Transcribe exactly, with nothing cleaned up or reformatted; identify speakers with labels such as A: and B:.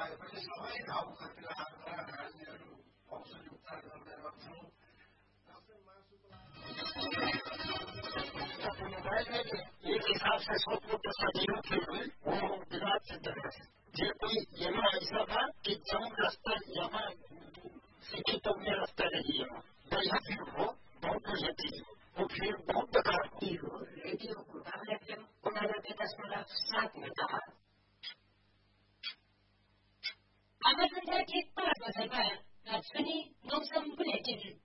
A: पाएपछि सबै घाउ खटिरा नानीहरू औषधयुक्त गर्ने गर्छौँ। मोबाइल में एक हिसाब से सोचो तो सदियों के लिए वो विवाद सिद्ध है। ये कोई यहाँ ऐसा था कि जम रास्ता यहाँ सीखी तो मैं रास्ता नहीं है यहाँ फिर हो बौद्ध यति वो फिर बौद्ध का रेडियो को उन्होंने दस मिनट सात में कहा
B: आज संध्या ठिक पाँच बजेमा राजधानी मौसम बुलेटिन